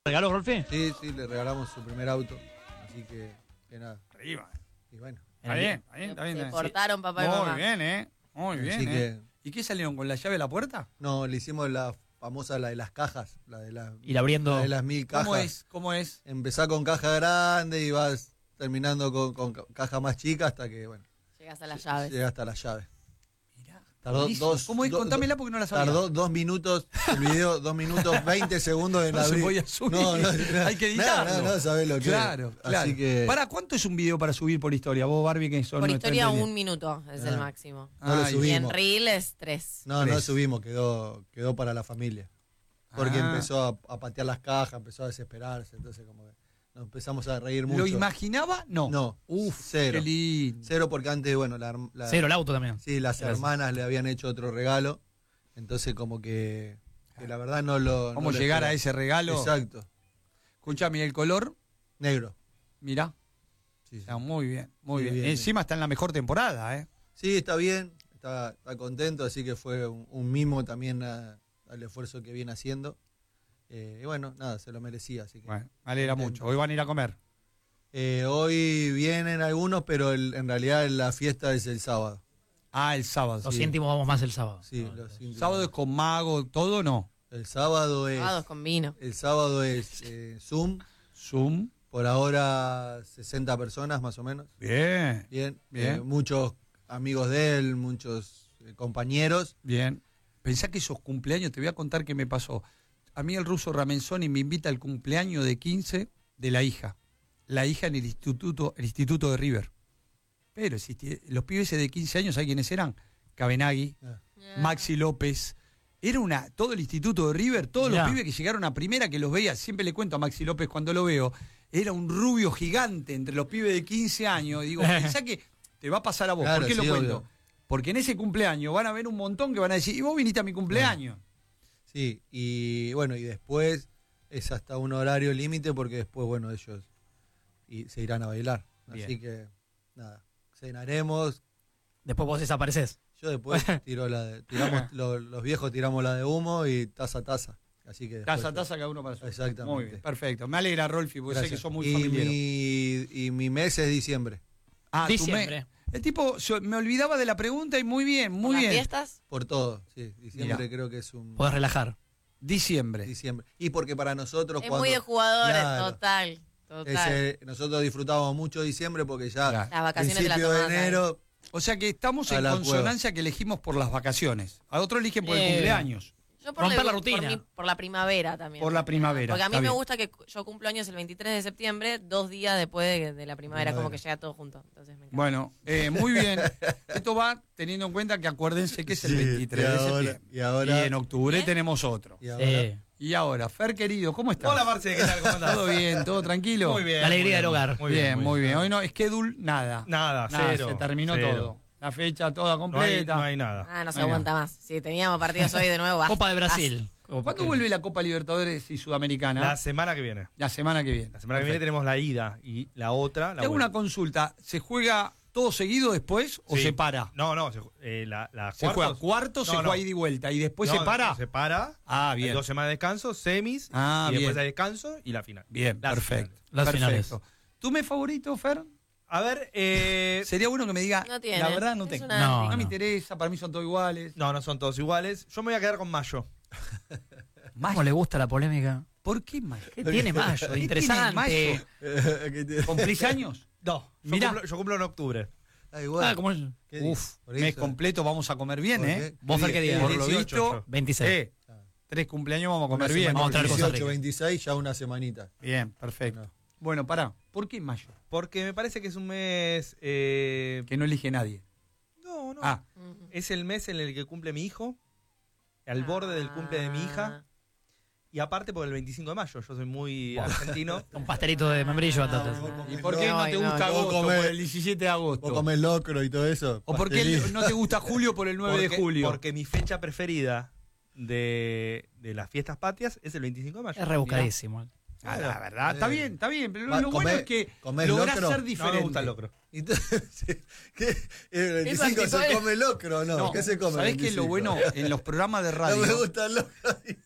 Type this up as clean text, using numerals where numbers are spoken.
¿Regaló, Rolfi? Sí, le regalamos su primer auto. Así que nada. Arriba. Y bueno. Está bien. Se portaron papá y mamá. Muy bien, Muy bien, Así que, ¿Y qué salieron con la llave de la puerta? no, le hicimos la famosa, la de las cajas. Ir abriendo. La de las 1000 cajas. ¿Cómo es? Empezá con caja grande y vas terminando con caja más chica hasta que, bueno. Llegas a las llaves. Llega hasta la llave. Mirá. Tardó buenísimo. ¿Cómo es? Contámela porque no la sabía. Tardó 2 minutos, el video, 2 minutos, 20 segundos en No se abrir. podía subir. No, Hay que editarlo. No, sabés lo que Claro. Así que ¿Para cuánto es un video para subir por historia? Vos, Barbie, que son Por nuestra historia, entendida. 1 minuto es el máximo. no lo Ah, Y en subimos. Reel es 3. No 3. subimos, quedó para la familia. Porque Ah. empezó a patear las cajas, empezó a desesperarse, entonces como que nos empezamos a reír mucho. ¿Lo imaginaba? No. No, cero. Qué lindo. Cero porque antes, bueno, Cero el auto también. sí, las Gracias. hermanas le habían hecho otro regalo, entonces como que la verdad no lo... ¿Cómo no lo llegar a esperaba. ese regalo? Exacto, Escuchame, ¿el color? negro. Mirá. Sí, sí. Está muy bien, muy Sí, bien. bien, Encima está en la mejor temporada, ¿eh? Sí, está bien, está contento, así que fue un mimo también al esfuerzo que viene haciendo. Y bueno, nada, se lo merecía, así que... Bueno, me alegra Contento. mucho. Hoy van a ir a comer. Hoy vienen algunos, pero en realidad la fiesta es el sábado. Ah, el sábado. Los sí. íntimos vamos más el sábado. Sí, los íntimos. ¿Sábado es con mago, todo no? El sábado es... Sábados con vino. El sábado es Zoom, Zoom. por ahora 60 personas más o menos. Bien, Bien, Bien. muchos amigos de él, muchos compañeros. bien. Pensá que esos cumpleaños, te voy a contar qué me pasó. A mí el ruso Ramenzoni me invita al cumpleaños de 15 de la hija. La hija en el instituto de River. Pero los pibes de 15 años, ¿sabes quiénes eran? Cabenagui, Maxi López. Era todo el instituto de River, todos Mirá. los pibes que llegaron a primera, que los veía, siempre le cuento a Maxi López cuando lo veo, era un rubio gigante entre los pibes de 15 años. Y digo, pensá que te va a pasar a vos. Claro, ¿Por qué sí, lo cuento? obvio. Porque en ese cumpleaños van a haber un montón que van a decir, ¿y vos viniste a mi cumpleaños? Sí, y bueno, y después es hasta un horario límite porque después, bueno, ellos se irán a bailar. Bien. Así que, nada, cenaremos. Después vos desapareces. Yo después tiramos, los viejos tiramos la de humo y taza a taza. Así que después- Taza cada uno para su. Exactamente. Muy bien, perfecto. Me alegra, Rolfi, porque sé Gracias. que sos muy familiar. y mi mes es diciembre. Ah, Diciembre. El tipo, me olvidaba de la pregunta y muy bien, muy ¿Las bien. fiestas? Por todo, sí. Diciembre Mirá. creo que es un... Podés relajar. Diciembre. Diciembre. Y porque para nosotros Es cuando... muy de jugadores, Claro. total. Nosotros disfrutamos mucho diciembre porque ya Claro. Las vacaciones te las principio de tomabas ahí. enero... O sea que estamos A en la consonancia que elegimos por las vacaciones. A otros eligen por el cumpleaños. Yo Romper la rutina. Por la primavera también. Por la primavera, Porque a mí está me bien. gusta que yo cumplo años el 23 de septiembre, 2 días después de la primavera, como que llega todo junto. Entonces me encanta. Bueno, muy bien. Esto va teniendo en cuenta que acuérdense que es el Sí, 23 y de ahora- septiembre. y ahora- en octubre ¿Bien? tenemos otro. Y ahora, Y ahora, Fer querido, ¿cómo estás? Hola Marce, ¿qué tal? ¿Cómo andás? ¿Todo bien? ¿Todo tranquilo? Muy bien. La alegría muy del bien, hogar. Muy Muy bien. bien. Hoy no, schedule, nada. Nada, cero. Se terminó cero. todo. La fecha toda No hay, completa. no hay nada. Ah, no se Venga. aguanta más. Si teníamos partidos hoy de nuevo. Copa de Brasil. ¿Cuándo vuelve la Copa Libertadores y Sudamericana? La semana que viene. La semana que viene. La semana que viene tenemos la ida y la otra, la Te hago una vuelta. consulta. ¿Se juega todo seguido después o Sí. se para? No, la Se juega cuartos- cuartos, se No, juega no. ida y vuelta. ¿Y después No, se para? Se para. Ah, Hay bien. 2 semanas de descanso, semis. Ah, y después bien. hay descanso y la final. Bien, Las perfecto. finales. Las Perfecto. ¿Tu mes favorito, Fer? A ver, Sería bueno que me diga. No tiene. La verdad no Es tengo. una- No, No, me no. interesa, para mí son todos iguales. no son todos iguales. Yo me voy a quedar con Mayo. ¿Cómo le gusta la polémica? ¿Por qué más? ¿Qué tiene Mayo? ¿Qué Interesante. tiene ¿Qué te- ¿Cumplís años? No, Mirá. yo cumplo en octubre. Ah, igual. Ah, ¿cómo es? ¿Qué día? Uf, Por mes eso. completo vamos a comer bien, ¿Por ¿eh? qué? Vos, Fer, ¿qué día? Por lo 18 visto, yo. 26. 3 cumpleaños vamos a comer Una bien. semana, Vamos a traer Costa 18, Rica. 26, ya una semanita. Bien, perfecto. No. Bueno, pará. ¿Por qué mayo? Porque me parece que es un mes... Que no elige nadie. No. Ah, Ujú. Es el mes en el que cumple mi hijo, al borde del cumple de mi hija, y aparte por el 25 de mayo, yo soy muy argentino. Un pastelito de membrillo, batatas. ¿y por qué no te No, gusta no. Vos agosto comés- por el 17 de agosto? Vos comés locro y todo eso. ¿O por qué pastelito. no te gusta julio por el 9 de julio? Porque mi fecha preferida de las fiestas patrias es el 25 de mayo. Es rebuscadísimo. Ah, la verdad, está bien, pero Va, lo bueno comés- es que comés lográs locro. ser No diferente. me gusta el locro. Entonces, ¿qué? ¿El 25 actitud se es- come locro o no? No, ¿Qué se come? ¿sabés el qué es lo 25? bueno en los programas de radio? No me gusta el locro.